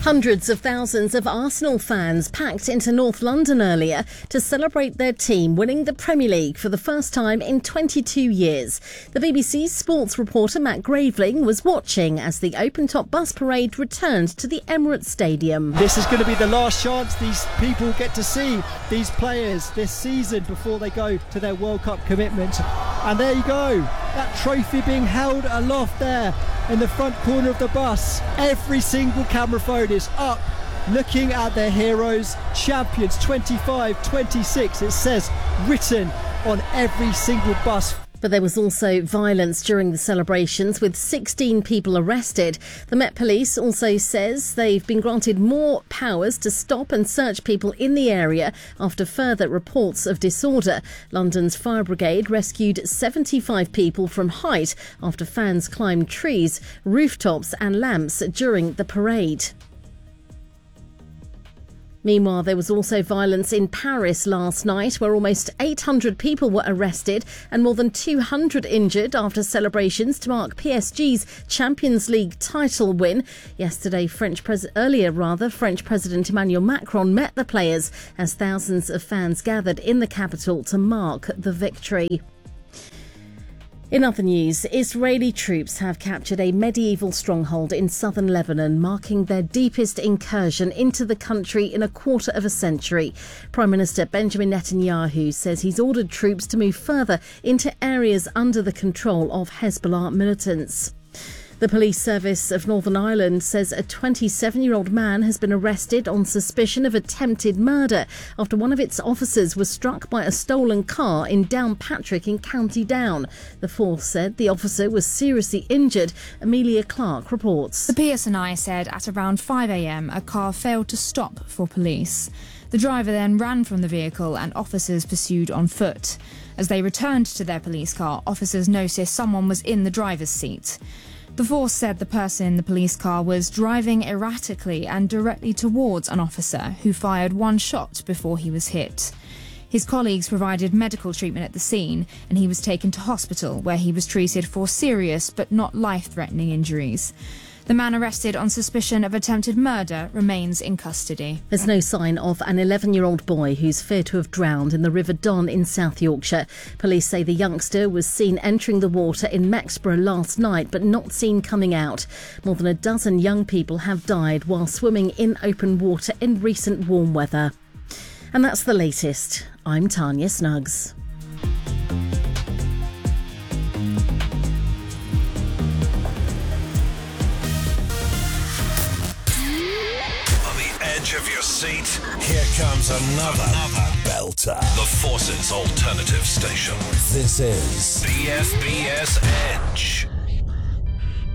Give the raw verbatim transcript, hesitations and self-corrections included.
Hundreds of thousands of Arsenal fans packed into North London earlier to celebrate their team winning the Premier League for the first time in twenty-two years. The B B C's sports reporter Matt Graveling was watching as the open-top bus parade returned to the Emirates Stadium. This is going to be the last chance these people get to see these players this season before they go to their World Cup commitment. And there you go, that trophy being held aloft there in the front corner of the bus. Every single camera phone is up looking at their heroes, champions twenty-five twenty-six, it says written on every single bus. But there was also violence during the celebrations, with sixteen people arrested. The Met Police also says they've been granted more powers to stop and search people in the area after further reports of disorder. London's fire brigade rescued seventy-five people from height after fans climbed trees, rooftops and lamps during the parade. Meanwhile, there was also violence in Paris last night, where almost eight hundred people were arrested and more than two hundred injured after celebrations to mark P S G's Champions League title win. Yesterday, French pres- earlier rather, French President Emmanuel Macron met the players as thousands of fans gathered in the capital to mark the victory. In other news, Israeli troops have captured a medieval stronghold in southern Lebanon, marking their deepest incursion into the country in a quarter of a century. Prime Minister Benjamin Netanyahu says he's ordered troops to move further into areas under the control of Hezbollah militants. The police service of Northern Ireland says a twenty-seven-year-old man has been arrested on suspicion of attempted murder after one of its officers was struck by a stolen car in Downpatrick in County Down. The force said the officer was seriously injured. Amelia Clark reports. The P S N I said at around five a.m. a car failed to stop for police. The driver then ran from the vehicle and officers pursued on foot. As they returned to their police car, officers noticed someone was in the driver's seat. The force said the person in the police car was driving erratically and directly towards an officer who fired one shot before he was hit. His colleagues provided medical treatment at the scene and he was taken to hospital where he was treated for serious but not life-threatening injuries. The man arrested on suspicion of attempted murder remains in custody. There's no sign of an eleven-year-old boy who's feared to have drowned in the River Don in South Yorkshire. Police say the youngster was seen entering the water in Mexborough last night but not seen coming out. More than a dozen young people have died while swimming in open water in recent warm weather. And that's the latest. I'm Tanya Snuggs. Of your seat, here comes another, another belter. The Forces Alternative Station. This is B F B S Edge.